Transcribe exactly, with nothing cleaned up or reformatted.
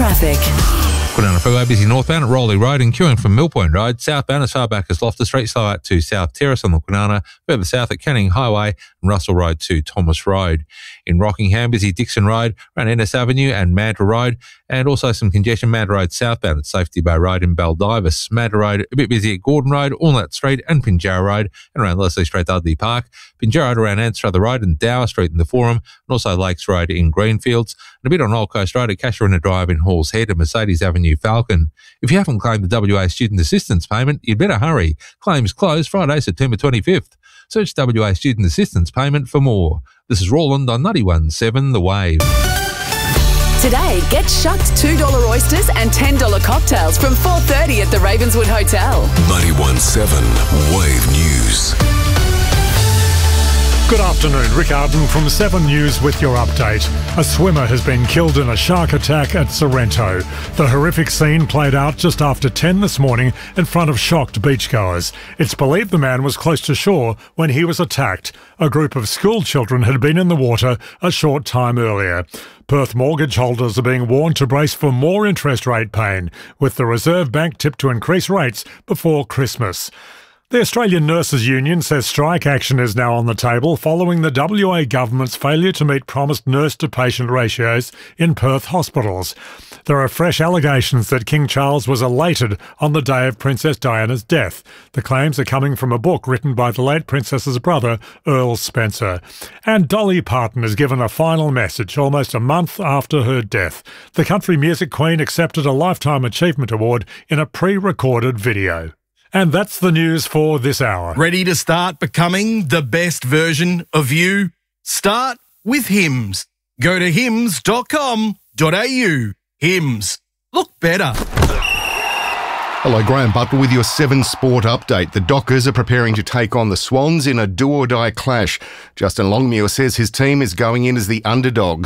traffic. Kwinana Freeway busy northbound at Rowley Road and queuing from Mill Point Road. Southbound as far back as Loftus Street, slow out to South Terrace on the Kwinana. Further south at Canning Highway and Russell Road to Thomas Road. In Rockingham, busy Dixon Road around Ennis Avenue and Mandra Road. And also some congestion Mandra Road southbound at Safety Bay Road in Baldivis. Mandra Road a bit busy at Gordon Road, Allnut Street and Pinjarra Road and around Leslie Street, Dudley Park. Pinjarra Road around Anstruther Road and Dower Street in the Forum and also Lakes Road in Greenfields. And a bit on Old Coast Road at Casuarina Drive in Halls Head and Mercedes Avenue, Falcon. If you haven't claimed the W A Student Assistance Payment, you'd better hurry. Claims close Friday, September twenty-fifth. Search W A Student Assistance Payment for more. This is Roland on ninety-one point seven The Wave. Today, get shucked two dollar oysters and ten dollar cocktails from four thirty at the Ravenswood Hotel. ninety-one point seven Wave News. Good afternoon, Rick Arden from Seven News with your update. A swimmer has been killed in a shark attack at Sorrento. The horrific scene played out just after ten this morning in front of shocked beachgoers. It's believed the man was close to shore when he was attacked. A group of school children had been in the water a short time earlier. Perth mortgage holders are being warned to brace for more interest rate pain, with the Reserve Bank tipped to increase rates before Christmas. The Australian Nurses Union says strike action is now on the table following the W A government's failure to meet promised nurse-to-patient ratios in Perth hospitals. There are fresh allegations that King Charles was elated on the day of Princess Diana's death. The claims are coming from a book written by the late Princess's brother, Earl Spencer. And Dolly Parton has given a final message almost a month after her death. The country music queen accepted a Lifetime Achievement Award in a pre-recorded video. And that's the news for this hour. Ready to start becoming the best version of you? Start with Hims. Go to hims dot com dot a u. Hims. Look better. Hello, Graham Butler with your Seven Sport update. The Dockers are preparing to take on the Swans in a do-or-die clash. Justin Longmuir says his team is going in as the underdogs.